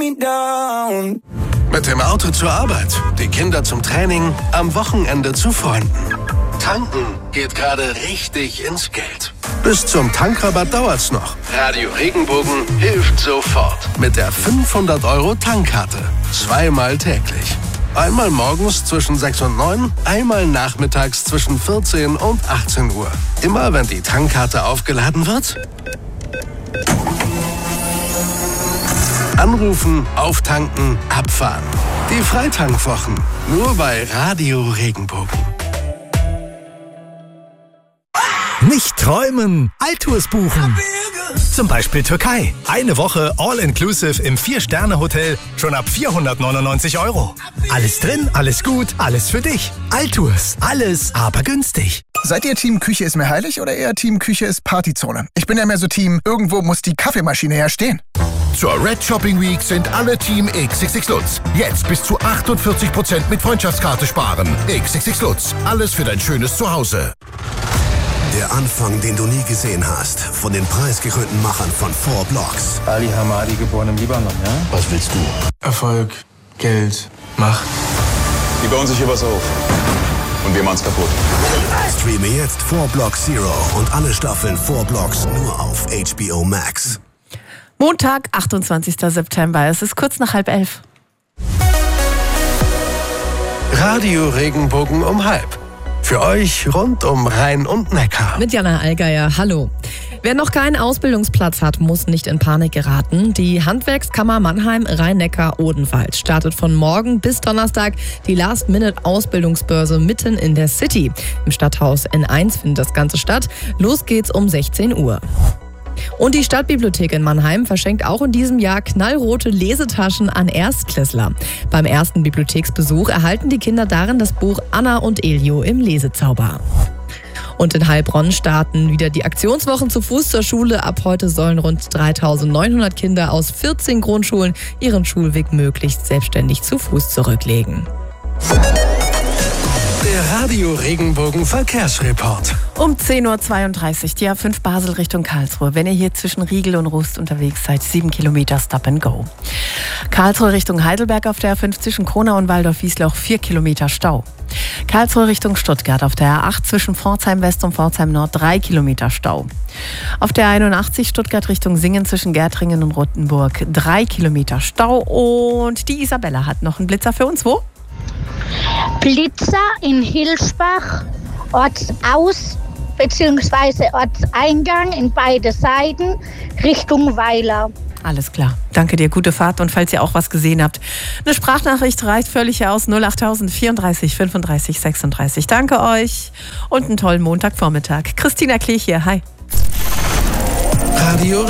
Mit dem Auto zur Arbeit, die Kinder zum Training, am Wochenende zu Freunden. Tanken geht gerade richtig ins Geld. Bis zum Tankrabatt dauert's noch. Radio Regenbogen hilft sofort. Mit der 500€ Tankkarte. 2-mal täglich. Einmal morgens zwischen 6 und 9, einmal nachmittags zwischen 14 und 18 Uhr. Immer wenn die Tankkarte aufgeladen wird, anrufen, auftanken, abfahren. Die Freitankwwochen. Nur bei Radio Regenbogen. Nicht träumen, Altours buchen. Zum Beispiel Türkei. Eine Woche All-Inclusive im 4-Sterne-Hotel schon ab 499 €. Alles drin, alles gut, alles für dich. Altours. Alles, aber günstig. Seid ihr Team Küche ist mir heilig oder eher Team Küche ist Partyzone? Ich bin ja mehr so Team, irgendwo muss die Kaffeemaschine ja stehen. Zur Red Shopping Week sind alle Team XXX Lutz. Jetzt bis zu 48% mit Freundschaftskarte sparen. XXX Lutz. Alles für dein schönes Zuhause. Der Anfang, den du nie gesehen hast, von den preisgekrönten Machern von 4 Blocks. Ali Hamadi, geboren im Libanon, ja? Was willst du? Erfolg, Geld, Macht. Die bauen sich hier was auf. Und wir machen's kaputt. Streame jetzt 4 Blocks Zero und alle Staffeln 4 Blocks nur auf HBO Max. Montag, 28. September. Es ist kurz nach 10:30. Radio Regenbogen um 12:30. Für euch rund um Rhein und Neckar. Mit Jana Allgeier, hallo. Wer noch keinen Ausbildungsplatz hat, muss nicht in Panik geraten. Die Handwerkskammer Mannheim Rhein-Neckar-Odenwald startet von morgen bis Donnerstag die Last-Minute-Ausbildungsbörse mitten in der City. Im Stadthaus N1 findet das Ganze statt. Los geht's um 16 Uhr. Und die Stadtbibliothek in Mannheim verschenkt auch in diesem Jahr knallrote Lesetaschen an Erstklässler. Beim ersten Bibliotheksbesuch erhalten die Kinder darin das Buch Anna und Elio im Lesezauber. Und in Heilbronn starten wieder die Aktionswochen zu Fuß zur Schule. Ab heute sollen rund 3.900 Kinder aus 14 Grundschulen ihren Schulweg möglichst selbstständig zu Fuß zurücklegen. Der Radio Regenbogen Verkehrsreport. Um 10:32 Uhr, die A5 Basel Richtung Karlsruhe. Wenn ihr hier zwischen Riegel und Rust unterwegs seid, 7 Kilometer Stop and Go. Karlsruhe Richtung Heidelberg auf der A5 zwischen Kronau und Waldorf-Wiesloch 4 Kilometer Stau. Karlsruhe Richtung Stuttgart auf der A8 zwischen Pforzheim West und Pforzheim Nord 3 Kilometer Stau. Auf der 81 Stuttgart Richtung Singen zwischen Gärtringen und Rottenburg 3 Kilometer Stau. Und die Isabella hat noch einen Blitzer für uns. Wo? Blitzer in Hilsbach, Ortsaus- bzw. Ortseingang in beide Seiten Richtung Weiler. Alles klar. Danke dir, gute Fahrt. Und falls ihr auch was gesehen habt, eine Sprachnachricht reicht völlig aus. 08000 34 35 36. Danke euch und einen tollen Montagvormittag. Christina Klich hier, hi. Radio